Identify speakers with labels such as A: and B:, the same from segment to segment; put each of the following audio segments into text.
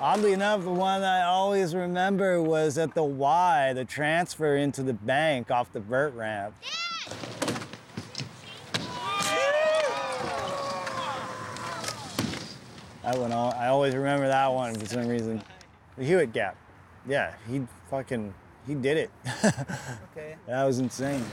A: Oddly enough, the one I always remember was at the Y, the transfer into the bank off the vert ramp. That one, I always remember that one for some reason. The Hewitt gap. Yeah, he did it.
B: Okay.
A: That was insane.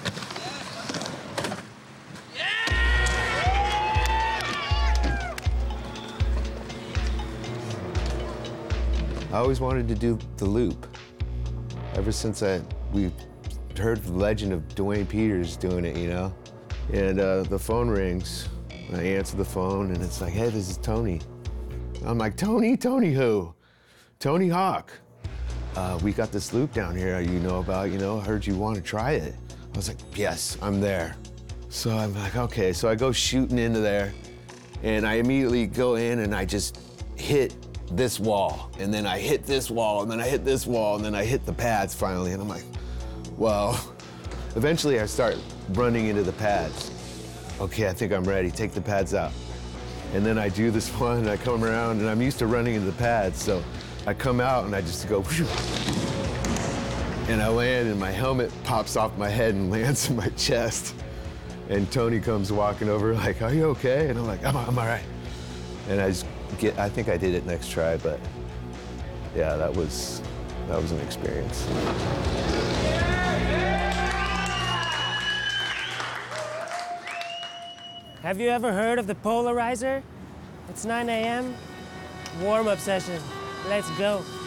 C: I always wanted to do the loop. Ever since we heard the legend of Dwayne Peters doing it, you know? And the phone rings, and I answer the phone, and it's like, hey, this is Tony. I'm like, Tony? Tony who? Tony Hawk. We got this loop down here you know about, you know, I heard you want to try it. I was like, yes, I'm there. So I'm like, okay, so I go shooting into there, and I immediately go in and I just hit this wall, and then I hit this wall, and then I hit this wall, and then I hit the pads finally, and I'm like, well, eventually I start running into the pads. Okay, I think I'm ready, take the pads out. And then I do this one, and I come around, and I'm used to running into the pads, so I come out and I just go, whew, and I land, and my helmet pops off my head and lands in my chest. And Tony comes walking over like, are you okay? And I'm like, I'm all right. And I think I did it next try, but yeah, that was an experience.
D: Have you ever heard of the Polarizer? It's 9 a.m. Warm-up session. Let's go.